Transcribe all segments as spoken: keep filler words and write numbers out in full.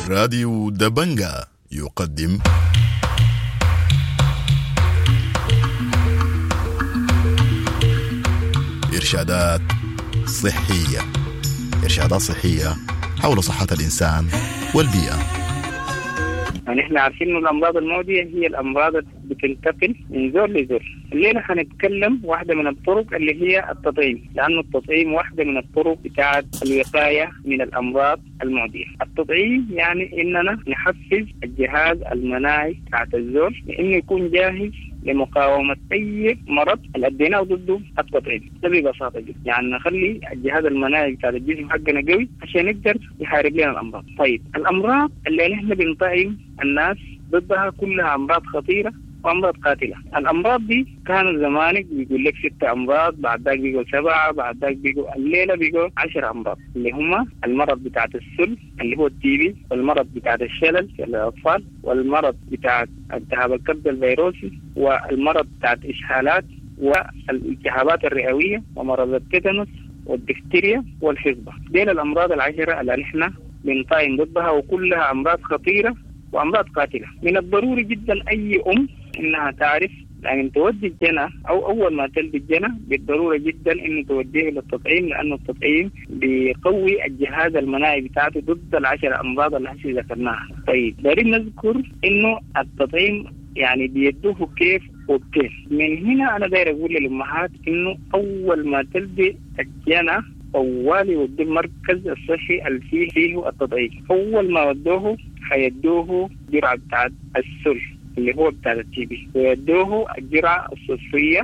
راديو دبنجا يقدم إرشادات صحية إرشادات صحية حول صحة الإنسان والبيئة. يعني احنا عارفين ان الامراض المعدية هي الامراض اللي بتنتقل من زول لزول. الليلة هنتكلم واحدة من الطرق اللي هي التطعيم، لانه التطعيم واحدة من الطرق بتاعت الوقاية من الامراض المعدية. التطعيم يعني اننا نحفز الجهاز المناعي بتاعت الزول لانه يكون جاهز لمقاومة أي مرض اللي أديناه ضده التطعيم. ده ببساطة جدا، يعني نخلي الجهاز المناعي بتاع الجسم حقنا قوي عشان يقدر يحارب لنا الأمراض. طيب الأمراض اللي نحن بنطعم الناس ضدها كلها أمراض خطيرة وأمراض قاتلة. الأمراض دي كانوا زمانك بيقول لك ستة أمراض، بعد ذاك بيقول سبعة، بعد ذاك بيقول الليلة بيقول عشر أمراض، اللي هم المرض بتاعت السل اللي هو التي بي، والمرض بتاعت الشلل في الأطفال، والمرض بتاعت التهاب الكبد الفيروسي، والمرض بتاعت إسهالات، والالتهابات الرئوية، ومرض التيتانوس، والدفتيريا، والحصبة. دي الأمراض العشرة اللي نحن بنطعم ضدها، وكلها أمراض خطيرة وأمراض قاتلة. من الضروري جدا أي أم إنها تعرف يعني تودي الجنة أو أول ما تلد الجنة بالضرورة جدا إنه توديه للتطعيم، لأنه التطعيم بيقوي الجهاز المناعي بتاعته ضد العشر أمراض اللي هسه ذكرناها. طيب دارين نذكر إنه التطعيم يعني بيدوه كيف وكيف. من هنا أنا داير أقول للأمهات إنه أول ما تلد الجنة أول يودي المركز الصحي اللي فيه فيه التطعيم. أول ما ودوه حيدوه جرعة بتاعت السل اللي هو بتاع التي بي، ويدوه الجرعة الصفية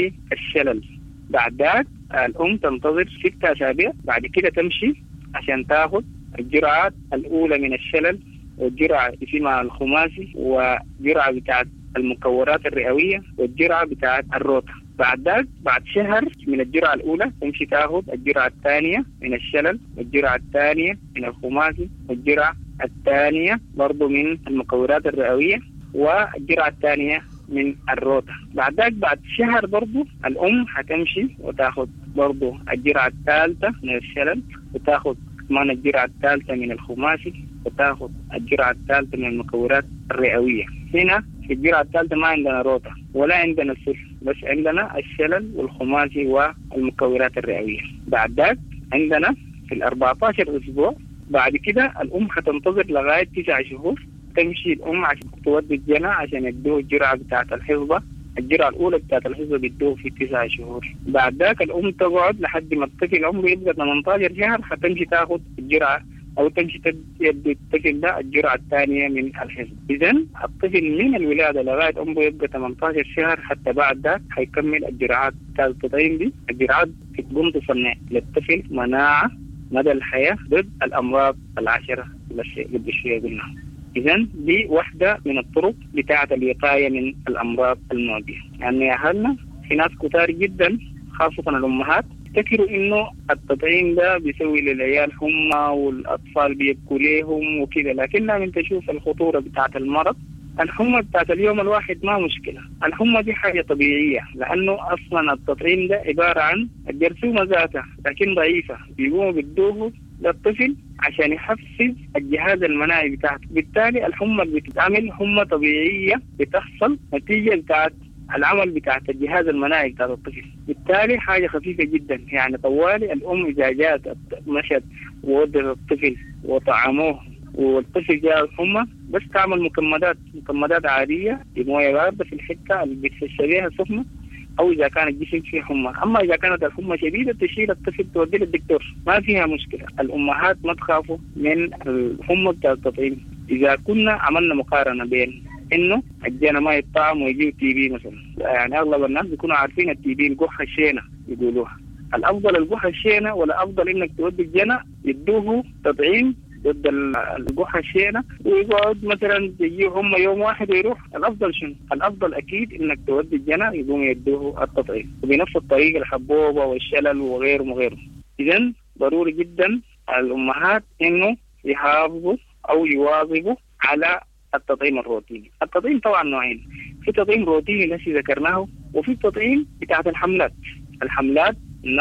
للشلل. بعد ذلك الأم تنتظر ستة أسابيع، بعد كده تمشي عشان تاخد الجرعات الأولى من الشلل، والجرعة اسمها الخماسي، وجرعة بتاعت المكورات الرئوية، والجرعة بتاعت الروتا. بعد ذلك بعد شهر من الجرعة الأولى تمشي تاخد الجرعة الثانية من الشلل، والجرعة الثانية من الخماسي، والجرعة الثانية برضو من المكورات الرئوية، والجرعة الثانية من الروتا. بعد ذلك بعد شهر برضو الأم هتمشي وتاخد برضو الجرعة الثالثة من الشلل، وتاخد كمان الجرعة الثالثة من الخماسي، وتاخد الجرعة الثالثة من المكورات الرئوية. هنا في الجرعة الثالثة ما عندنا روتا ولا عندنا سل، بس عندنا الشلل والخماسي والمكورات الرئوية. بعد ذلك عندنا في الأربعة عشر أسبوع بعد كده الأم هتنتظر لغاية تسعة شهور، تمشي الأم عشان تودي الجنة عشان يدوه الجرعة بتاعة الحصبة. الجرعة الأولى بتاعة الحصبة بيدوه في تسعة شهور. بعد ذاك الأم تقعد لحد ما الطفل عمره يبقى ثمانية عشر شهر، هتمشي تاخد الجرعة أو تمشي تدي الطفل ده الجرعة الثانية من الحصبة. إذن الطفل من الولادة لغاية عمره يبقى ثمانية عشر شهر حتى بعد ذاك هيكمل الجرعات بتاعة التطعيم دي. الجرعات بتقوم تصنع للطفل مناعة مدى الحياة ضد الأمراض العشرة اللي قبل شوية قلناها. إذن دي واحدة من الطرق بتاعة الوقاية من الأمراض المعدية. يعني يا أهلنا في ناس كتار جدا خاصة الأمهات تفكروا إنه التطعيم ده بيسوي للعيال حمى والأطفال بيبكوا ليهم وكذا، لكننا من تشوف الخطورة بتاعة المرض. الحمى بتاعة اليوم الواحد ما مشكلة، الحمى دي حاجة طبيعية، لأنه أصلا التطعيم ده عبارة عن الجرثومة ذاتها لكن ضعيفة، بيقوموا بدوه للطفل عشان يحفز الجهاز المناعي بتاعته. بالتالي الحمى اللي بتتعمل حمى طبيعية بتحصل نتيجة بتاعت العمل بتاعت الجهاز المناعي بتاعت الطفل. بالتالي حاجة خفيفة جدا، يعني طوالي الأم إذا جاءت مشت وودت الطفل وطعموه والطفل جاء الحمى بس تعمل مكمدات مكمدات عادية بموية باردة في الحتة اللي بتحس بيها سخنة، أو إذا كان الجسم فيه حمى. أما إذا كانت الحمى شديدة تشيل الطفل توديه للدكتور، ما فيها مشكلة. الأمهات ما تخافوا من الحمى بتاع التطعيم. إذا كنا عملنا مقارنة بين إنه الجنة ما يطعم ويجيو تي بي مثلا، يعني أغلب الناس بيكونوا عارفين التي بي القحة الشينة يقولوها. الأفضل القحة الشينة ولا أفضل إنك تودي الجنة يدوه تطعيم ضد القحة الشينة ويقعد مثلا يجيه هم يوم واحد ويروح؟ الأفضل شنو؟ الأفضل أكيد إنك تودي الجنة يقوم يدوه التطعيم وبنفس الطريقة الحبوبة والشلل وغيره وغيره. إذن ضروري جدا الأمهات إنه يحافظوا أو يواظبوا على التطعيم الروتيني. التطعيم طبعا نوعين، في تطعيم روتيني الذي ذكرناه، وفي التطعيم بتاعت الحملات. الحملات الناس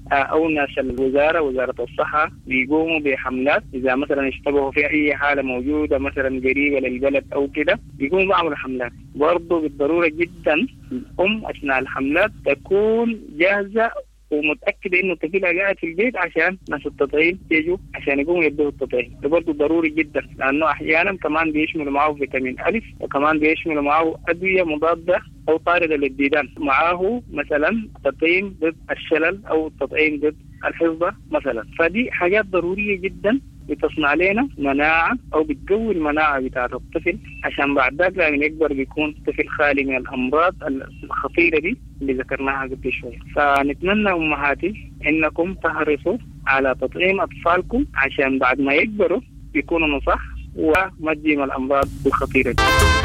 أو ناس الوزارة وزارة الصحة بيقوموا بحملات إذا مثلا اشتبهوا في أي حالة موجودة مثلا قريبة للبلد أو كده، بيقوموا بعملوا حملات. برضو بالضرورة جدا الأم أثناء الحملات تكون جاهزة ومتأكدة إنه طفلها قاعد في البيت عشان ناس التطعيم يجوا عشان يقوموا يدوه التطعيم. ده برضه ضروري جدا، لأنه أحيانا كمان بيشملوا معه فيتامين ألف، وكمان بيشملوا معه أدوية مضادة أو طاردة للديدان، معه مثلا تطعيم ضد الشلل أو تطعيم ضد الحصبة مثلا. فدي حاجات ضرورية جدا بتصنع لنا مناعة أو بتقوي المناعة بتاعت الطفل، عشان بعد ذلك لما يكبر بيكون طفل خالي من الأمراض الخطيرة دي اللي ذكرناها قبل شوية. فنتمنى أمهاتي إنكم تحرصوا على تطعيم أطفالكم عشان بعد ما يكبروا يكونوا نصح وما تجيهم الأمراض الخطيرة دي.